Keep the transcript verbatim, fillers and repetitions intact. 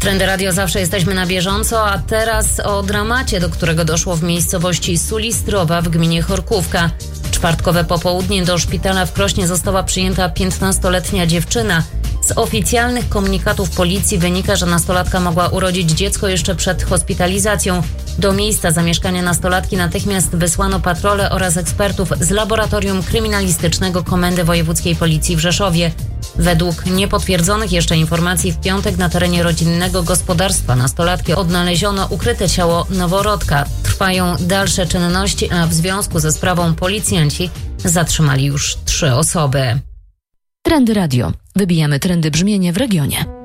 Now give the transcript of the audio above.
Trendy Radio, zawsze jesteśmy na bieżąco, a teraz o dramacie, do którego doszło w miejscowości Sulistrowa w gminie Chorkówka. Czwartkowe popołudnie do szpitala w Krośnie została przyjęta piętnastoletnia dziewczyna. Z oficjalnych komunikatów policji wynika, że nastolatka mogła urodzić dziecko jeszcze przed hospitalizacją. Do miejsca zamieszkania nastolatki natychmiast wysłano patrole oraz ekspertów z Laboratorium Kryminalistycznego Komendy Wojewódzkiej Policji w Rzeszowie. Według niepotwierdzonych jeszcze informacji w piątek na terenie rodzinnego gospodarstwa nastolatki odnaleziono ukryte ciało noworodka. Trwają dalsze czynności, a w związku ze sprawą policjanci zatrzymali już trzy osoby. Trendy Radio. Wybijamy trendy brzmienia w regionie.